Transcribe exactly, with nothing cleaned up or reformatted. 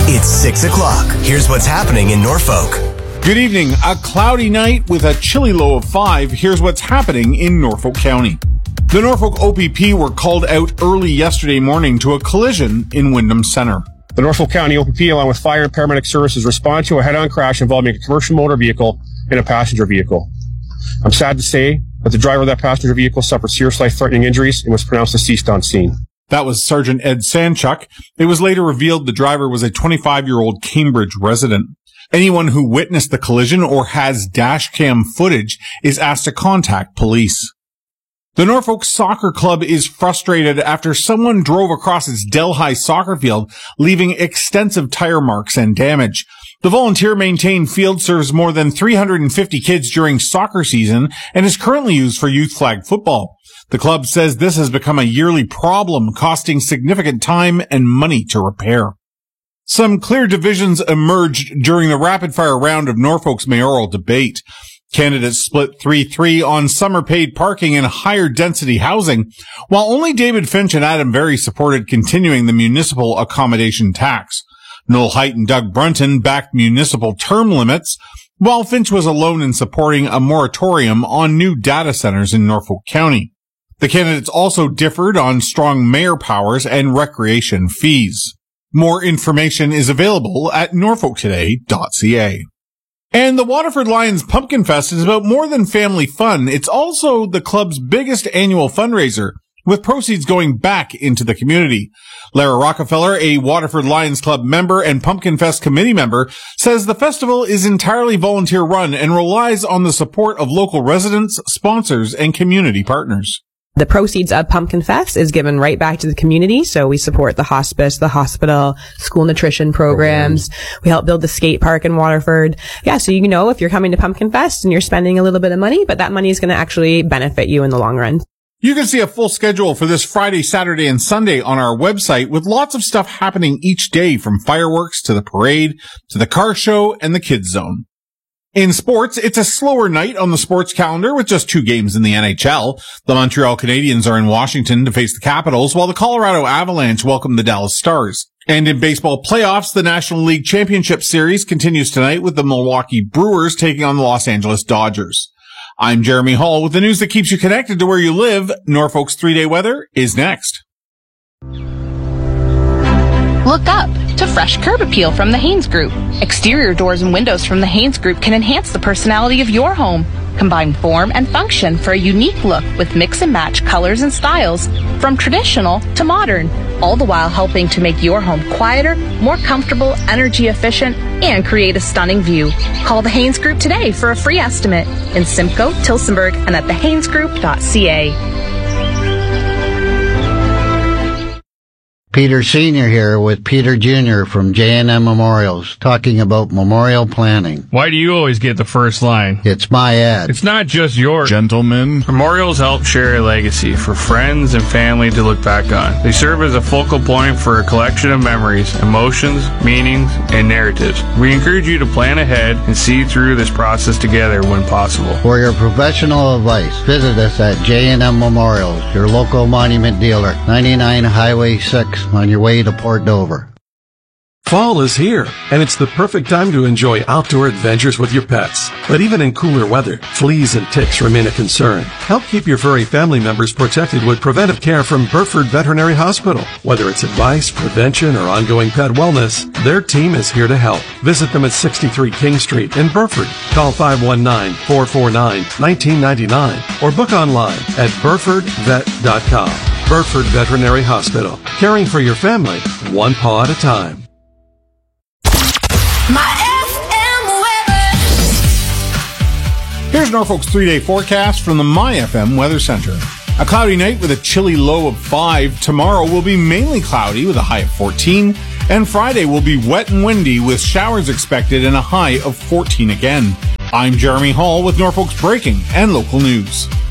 It's six o'clock. Here's what's happening in Norfolk. Good evening. A cloudy night with a chilly low of five. Here's what's happening in Norfolk County. The Norfolk O P P were called out early yesterday morning to a collision in Wyndham Center. The Norfolk County O P P, along with fire and paramedic services, respond to a head-on crash involving a commercial motor vehicle and a passenger vehicle. I'm sad to say that the driver of that passenger vehicle suffered serious life-threatening injuries and was pronounced deceased on scene. That was Sergeant Ed Sanchuk. It was later revealed the driver was a twenty-five-year-old Cambridge resident. Anyone who witnessed the collision or has dash cam footage is asked to contact police. The Norfolk Soccer Club is frustrated after someone drove across its Delhi soccer field, leaving extensive tire marks and damage. The volunteer-maintained field serves more than three hundred fifty kids during soccer season and is currently used for youth flag football. The club says this has become a yearly problem, costing significant time and money to repair. Some clear divisions emerged during the rapid-fire round of Norfolk's mayoral debate. Candidates split three three on summer paid parking and higher density housing, while only David Finch and Adam Berry supported continuing the municipal accommodation tax. Noel Height and Doug Brunton backed municipal term limits, while Finch was alone in supporting a moratorium on new data centers in Norfolk County. The candidates also differed on strong mayor powers and recreation fees. More information is available at norfolk today dot c a. And the Waterford Lions Pumpkin Fest is about more than family fun. It's also the club's biggest annual fundraiser, with proceeds going back into the community. Lara Rockefeller, a Waterford Lions Club member and Pumpkin Fest committee member, says the festival is entirely volunteer run and relies on the support of local residents, sponsors, and community partners. The proceeds of Pumpkin Fest is given right back to the community. So we support the hospice, the hospital, school nutrition programs. We help build the skate park in Waterford. Yeah. So, you know, if you're coming to Pumpkin Fest and you're spending a little bit of money, but that money is going to actually benefit you in the long run. You can see a full schedule for this Friday, Saturday, and Sunday on our website with lots of stuff happening each day, from fireworks to the parade to the car show and the kids zone. In sports, it's a slower night on the sports calendar with just two games in the N H L. The Montreal Canadiens are in Washington to face the Capitals, while the Colorado Avalanche welcome the Dallas Stars. And in baseball playoffs, the National League Championship Series continues tonight with the Milwaukee Brewers taking on the Los Angeles Dodgers. I'm Jeremy Hall with the news that keeps you connected to where you live. Norfolk's three-day weather is next. Look up to fresh curb appeal from the Haynes Group. Exterior doors and windows from the Haynes Group can enhance the personality of your home. Combine form and function for a unique look with mix and match colors and styles from traditional to modern, all the while helping to make your home quieter, more comfortable, energy efficient, and create a stunning view. Call the Haynes Group today for a free estimate in Simcoe, Tillsonburg, and at the haynes group dot c a. Peter Senior here with Peter Junior from J and M Memorials, talking about memorial planning. Why do you always get the first line? It's my ad. It's not just yours. Gentlemen. Memorials help share a legacy for friends and family to look back on. They serve as a focal point for a collection of memories, emotions, meanings, and narratives. We encourage you to plan ahead and see through this process together when possible. For your professional advice, visit us at J and M Memorials, your local monument dealer, ninety-nine Highway six. On your way to Port Dover. Fall is here, and it's the perfect time to enjoy outdoor adventures with your pets. But even in cooler weather, fleas and ticks remain a concern. Help keep your furry family members protected with preventive care from Burford Veterinary Hospital. Whether it's advice, prevention, or ongoing pet wellness, their team is here to help. Visit them at sixty-three King Street in Burford. Call five one nine, four four nine, one nine nine nine or book online at burford vet dot com. Burford Veterinary Hospital, caring for your family, one paw at a time. My F M weather. Here's Norfolk's three-day forecast from the My F M Weather Center. A cloudy night with a chilly low of five. Tomorrow will be mainly cloudy with a high of fourteen. And Friday will be wet and windy with showers expected and a high of fourteen again. I'm Jeremy Hall with Norfolk's breaking and local news.